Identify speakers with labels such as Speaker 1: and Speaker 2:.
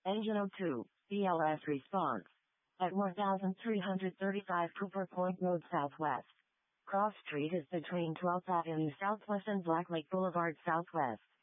Speaker 1: Engine 02, BLS response. At 1335 Cooper Point Road Southwest. Cross Street is between 12th Avenue Southwest and Black Lake Boulevard Southwest.